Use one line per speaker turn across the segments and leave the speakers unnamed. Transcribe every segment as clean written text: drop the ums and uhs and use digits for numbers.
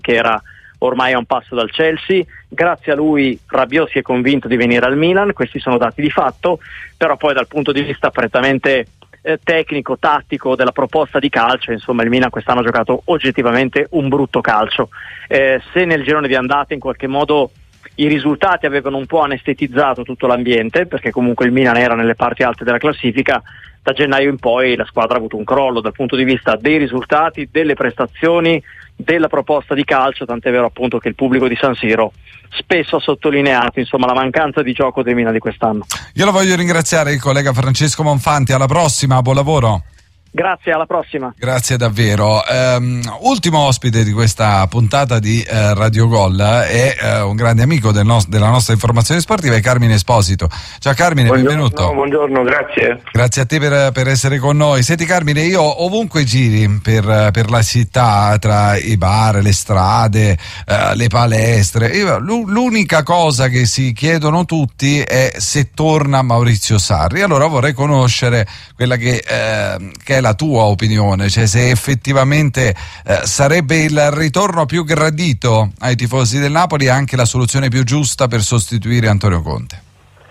che era ormai a un passo dal Chelsea. Grazie a lui Rabiot si è convinto di venire al Milan, questi sono dati di fatto, però poi dal punto di vista prettamente tecnico, tattico della proposta di calcio, insomma il Milan quest'anno ha giocato oggettivamente un brutto calcio. Se nel girone di andata in qualche modo i risultati avevano un po' anestetizzato tutto l'ambiente, perché comunque il Milan era nelle parti alte della classifica, da gennaio in poi la squadra ha avuto un crollo dal punto di vista dei risultati, delle prestazioni, della proposta di calcio, tant'è vero appunto che il pubblico di San Siro spesso ha sottolineato insomma la mancanza di gioco del Milan di quest'anno.
Io lo voglio ringraziare, il collega Francesco Monfanti. Alla prossima, buon lavoro.
Grazie, alla prossima.
Grazie davvero. Ultimo ospite di questa puntata di Radio Gol è un grande amico della nostra informazione sportiva, è Carmine Esposito. Ciao Carmine, benvenuto.
Buongiorno, grazie.
Grazie a te per essere con noi. Senti Carmine, io ovunque giri per la città, tra i bar, le strade, le palestre, l'unica cosa che si chiedono tutti è se torna Maurizio Sarri. Allora vorrei conoscere quella che è la tua opinione, cioè se effettivamente sarebbe il ritorno più gradito ai tifosi del Napoli, anche la soluzione più giusta per sostituire Antonio Conte.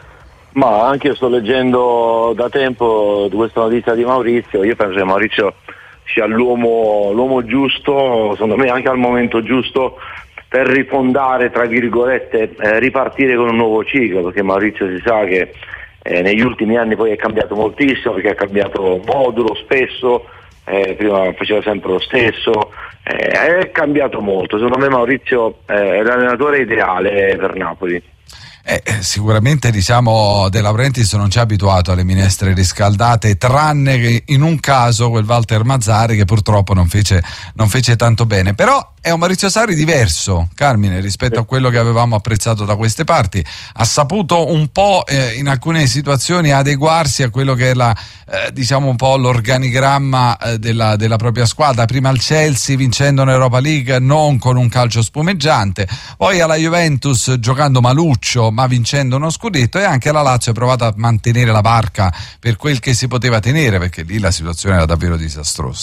Ma anche io sto leggendo da tempo di questa notizia di Maurizio. Io penso che Maurizio sia l'uomo giusto, secondo me anche al momento giusto, per rifondare, tra virgolette, ripartire con un nuovo ciclo, perché Maurizio si sa che negli ultimi anni poi è cambiato moltissimo, perché ha cambiato modulo spesso, prima faceva sempre lo stesso, è cambiato molto. Secondo me Maurizio è l'allenatore ideale per Napoli.
Sicuramente diciamo De Laurentiis non ci ha abituato alle minestre riscaldate, tranne che in un caso quel Walter Mazzarri che purtroppo non fece tanto bene, però è un Maurizio Sarri diverso, Carmine, rispetto a quello che avevamo apprezzato da queste parti. Ha saputo un po' in alcune situazioni adeguarsi a quello che è diciamo un po' l'organigramma della propria squadra, prima al Chelsea vincendo l'Europa League non con un calcio spumeggiante, poi alla Juventus giocando maluccio ma vincendo uno scudetto, e anche alla Lazio ha provato a mantenere la barca per quel che si poteva tenere, perché lì la situazione era davvero disastrosa.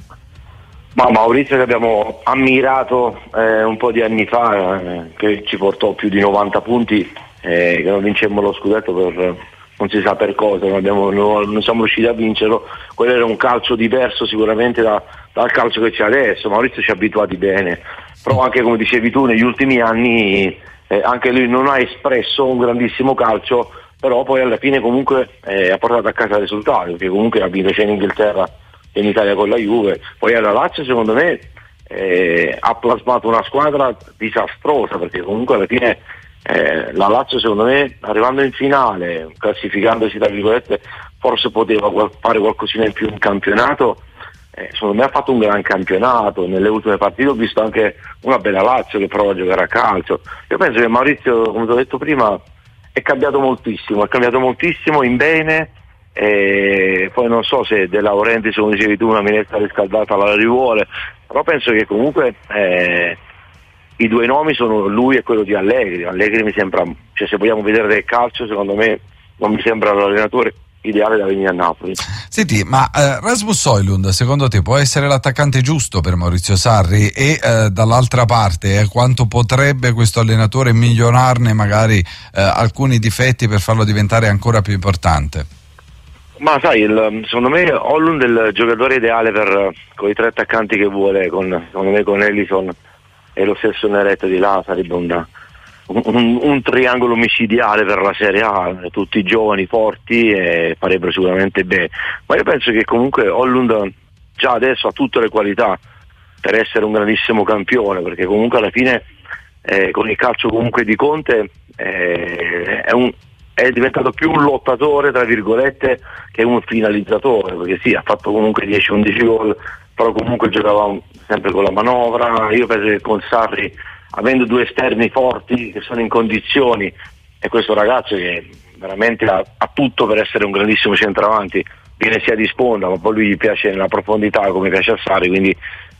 Ma Maurizio, che abbiamo ammirato un po' di anni fa, che ci portò più di 90 punti, che non vincemmo lo scudetto per non si sa per cosa, non siamo riusciti a vincerlo. Quello era un calcio diverso sicuramente dal calcio che c'è adesso. Maurizio ci ha abituati bene, però anche come dicevi tu negli ultimi anni anche lui non ha espresso un grandissimo calcio, però poi alla fine comunque ha portato a casa il risultato, perché comunque ha vinto sia in Inghilterra che in Italia con la Juve. Poi alla Lazio secondo me ha plasmato una squadra disastrosa, perché comunque alla fine la Lazio secondo me arrivando in finale, classificandosi tra virgolette, forse poteva fare qualcosina in più in campionato. Secondo me ha fatto un gran campionato. Nelle ultime partite ho visto anche una bella Lazio che prova a giocare a calcio. Io penso che Maurizio, come ti ho detto prima, è cambiato moltissimo in bene, e poi non so se De Laurentiis, come dicevi tu, una minestra riscaldata la rivuole, però penso che comunque i due nomi sono lui e quello di Allegri. Allegri mi sembra, cioè se vogliamo vedere del calcio, secondo me non mi sembra l'allenatore ideale da venire a Napoli.
Senti, ma Rasmus Højlund secondo te può essere l'attaccante giusto per Maurizio Sarri? E dall'altra parte quanto potrebbe questo allenatore migliorarne magari alcuni difetti per farlo diventare ancora più importante?
Ma sai, secondo me Højlund è il giocatore ideale con i tre attaccanti che vuole, secondo me con Ellison e lo stesso Neretto di là sarebbe un triangolo micidiale per la Serie A, tutti giovani, forti, e farebbero sicuramente bene. Ma io penso che comunque Højlund già adesso ha tutte le qualità per essere un grandissimo campione, perché comunque alla fine con il calcio comunque di Conte è diventato più un lottatore tra virgolette che un finalizzatore, perché sì, ha fatto comunque 10-11 gol, però comunque giocava sempre con la manovra. Io penso che con Sarri, avendo due esterni forti che sono in condizioni, e questo ragazzo che veramente ha tutto per essere un grandissimo centravanti, viene sia di sponda, ma poi lui gli piace nella profondità come piace a Sarri, quindi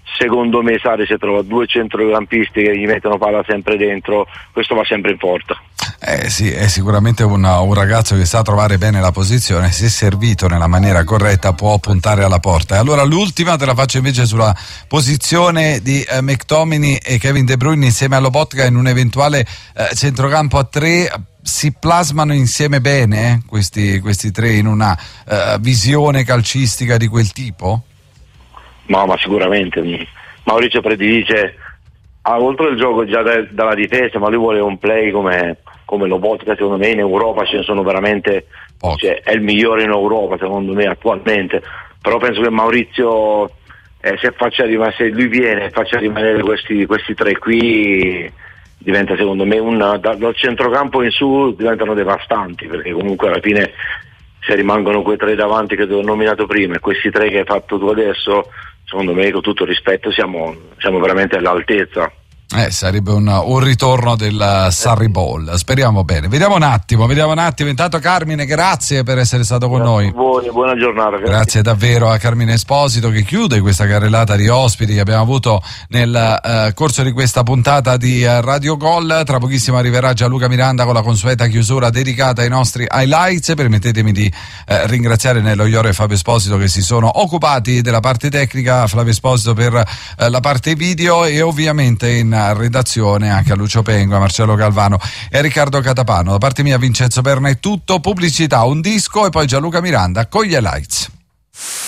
secondo me Sarri se trova 2 centrocampisti che gli mettono palla sempre dentro, questo va sempre in porta.
Sì, è sicuramente un ragazzo che sa trovare bene la posizione, se servito nella maniera corretta può puntare alla porta. E allora l'ultima te la faccio invece sulla posizione di McTominay e Kevin De Bruyne insieme a Lobotka in un eventuale centrocampo a 3. Si plasmano insieme bene questi tre in una visione calcistica di quel tipo?
Ma sicuramente Maurizio predilige oltre il gioco già dalla difesa, ma lui vuole un play come Lobotka. Secondo me in Europa ce ne sono veramente cioè, è il migliore in Europa secondo me attualmente, però penso che Maurizio se lui viene e faccia rimanere questi tre qui, diventa secondo me dal centrocampo in su diventano devastanti, perché comunque alla fine se rimangono quei 3 davanti che ti ho nominato prima e questi 3 che hai fatto tu adesso, secondo me con tutto il rispetto siamo veramente all'altezza.
Sarebbe un ritorno del Sarri Ball, speriamo bene. Vediamo un attimo. Intanto Carmine, grazie per essere stato con noi.
Buona giornata.
Grazie davvero a Carmine Esposito che chiude questa carrellata di ospiti che abbiamo avuto nel corso di questa puntata di Radio Gol. Tra pochissimo arriverà Gianluca Miranda con la consueta chiusura dedicata ai nostri highlights. Permettetemi di ringraziare Nello Iore e Fabio Esposito che si sono occupati della parte tecnica, Flavio Esposito per la parte video, e ovviamente in redazione anche a Lucio Pengo, a Marcello Galvano e a Riccardo Catapano. Da parte mia Vincenzo Perna è tutto, pubblicità, un disco e poi Gianluca Miranda con gli highlights.